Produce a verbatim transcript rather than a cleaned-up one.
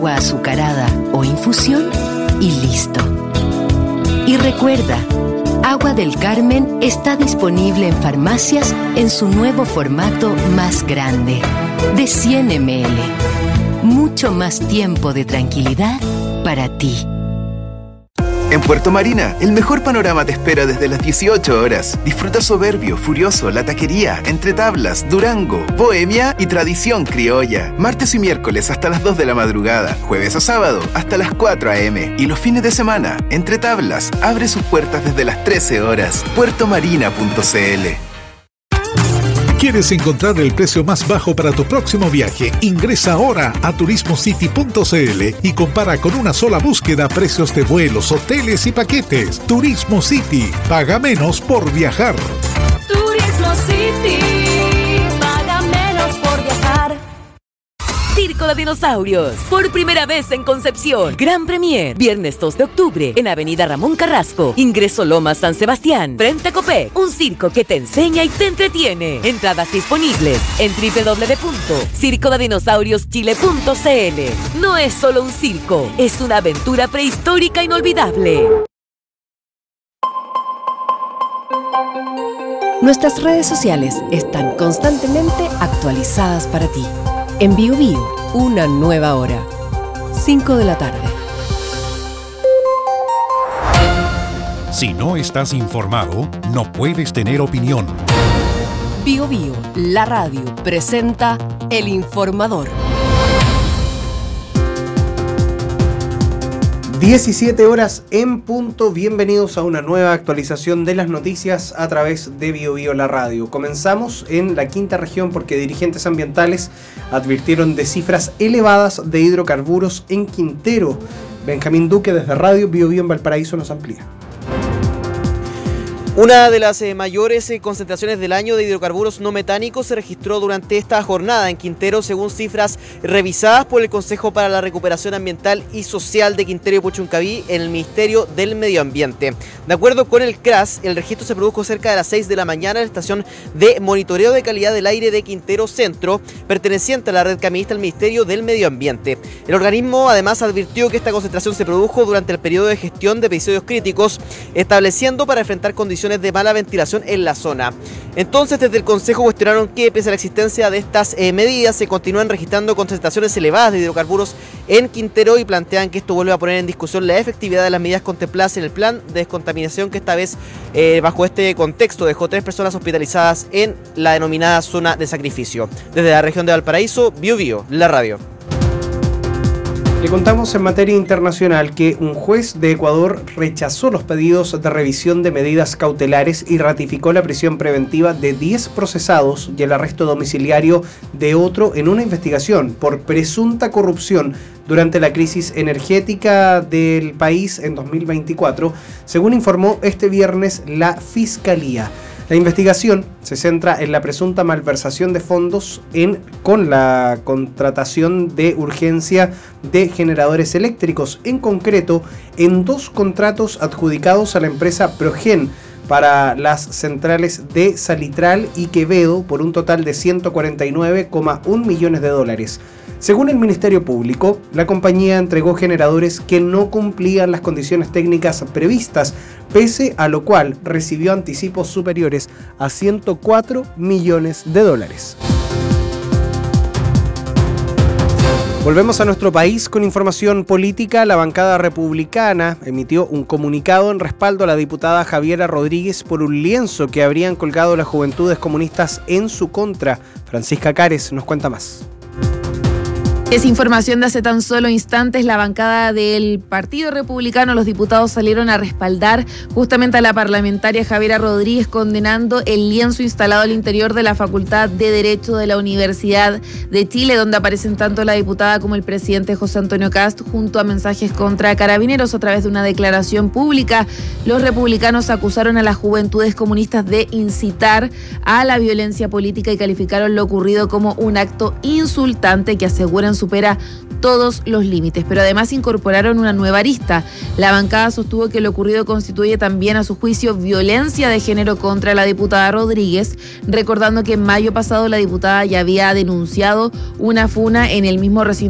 agua azucarada o infusión y listo. Y recuerda, Agua del Carmen está disponible en farmacias en su nuevo formato más grande, de cien mililitros. Mucho más tiempo de tranquilidad para ti. En Puerto Marina, el mejor panorama te espera desde las dieciocho horas. Disfruta Soberbio, Furioso, La Taquería, Entre Tablas, Durango, Bohemia y Tradición Criolla. Martes y miércoles hasta las dos de la madrugada. Jueves a sábado hasta las cuatro a eme. Y los fines de semana, Entre Tablas abre sus puertas desde las trece horas. puerto marina punto cl. ¿Quieres encontrar el precio más bajo para tu próximo viaje? Ingresa ahora a turismo city punto cl y compara con una sola búsqueda precios de vuelos, hoteles y paquetes. Turismo City. Paga menos por viajar. Turismo City. Paga menos por viajar. Circo de Dinosaurios, por primera vez en Concepción. Gran Premier, viernes dos de octubre, en Avenida Ramón Carrasco. Ingreso Lomas San Sebastián, frente a Copec. Un circo que te enseña y te entretiene. Entradas disponibles en doble u doble u doble u punto circo de dinosaurios chile punto cl. No es solo un circo, es una aventura prehistórica inolvidable. Nuestras redes sociales están constantemente actualizadas para ti. En Bio Bio, una nueva hora. cinco de la tarde. Si no estás informado, no puedes tener opinión. Bio Bio, la radio, presenta El Informador. diecisiete horas en punto, bienvenidos a una nueva actualización de las noticias a través de Bio Bio la radio. Comenzamos en la quinta región porque dirigentes ambientales advirtieron de cifras elevadas de hidrocarburos en Quintero. Benjamín Duque desde Radio Bio Bio en Valparaíso nos amplía. Una de las eh, mayores eh, concentraciones del año de hidrocarburos no metánicos se registró durante esta jornada en Quintero, según cifras revisadas por el Consejo para la Recuperación Ambiental y Social de Quintero y Puchuncaví en el Ministerio del Medio Ambiente. De acuerdo con el C R A S, el registro se produjo cerca de las seis de la mañana en la estación de monitoreo de calidad del aire de Quintero Centro, perteneciente a la red caminista del Ministerio del Medio Ambiente. El organismo además advirtió que esta concentración se produjo durante el periodo de gestión de episodios críticos, estableciendo para enfrentar condiciones de mala ventilación en la zona. Entonces, desde el Consejo cuestionaron que, pese a la existencia de estas eh, medidas, se continúan registrando concentraciones elevadas de hidrocarburos en Quintero y plantean que esto vuelve a poner en discusión la efectividad de las medidas contempladas en el plan de descontaminación que esta vez, eh, bajo este contexto, dejó tres personas hospitalizadas en la denominada zona de sacrificio. Desde la región de Valparaíso, Bio Bio, la radio. Le contamos en materia internacional que un juez de Ecuador rechazó los pedidos de revisión de medidas cautelares y ratificó la prisión preventiva de diez procesados y el arresto domiciliario de otro en una investigación por presunta corrupción durante la crisis energética del país en dos mil veinticuatro, según informó este viernes la Fiscalía. La investigación se centra en la presunta malversación de fondos en, con la contratación de urgencia de generadores eléctricos, en concreto en dos contratos adjudicados a la empresa Progen para las centrales de Salitral y Quevedo por un total de ciento cuarenta y nueve coma uno millones de dólares. Según el Ministerio Público, la compañía entregó generadores que no cumplían las condiciones técnicas previstas, pese a lo cual recibió anticipos superiores a ciento cuatro millones de dólares. Volvemos a nuestro país con información política. La bancada republicana emitió un comunicado en respaldo a la diputada Javiera Rodríguez por un lienzo que habrían colgado las Juventudes Comunistas en su contra. Francisca Cares nos cuenta más. Es información de hace tan solo instantes. La bancada del Partido Republicano, los diputados salieron a respaldar justamente a la parlamentaria Javiera Rodríguez, condenando el lienzo instalado al interior de la Facultad de Derecho de la Universidad de Chile, donde aparecen tanto la diputada como el presidente José Antonio Kast, junto a mensajes contra carabineros. A través de una declaración pública, los republicanos acusaron a las Juventudes Comunistas de incitar a la violencia política y calificaron lo ocurrido como un acto insultante que aseguran supera todos los límites, pero además incorporaron una nueva arista. La bancada sostuvo que lo ocurrido constituye también, a su juicio, violencia de género contra la diputada Rodríguez, recordando que en mayo pasado la diputada ya había denunciado una funa en el mismo recinto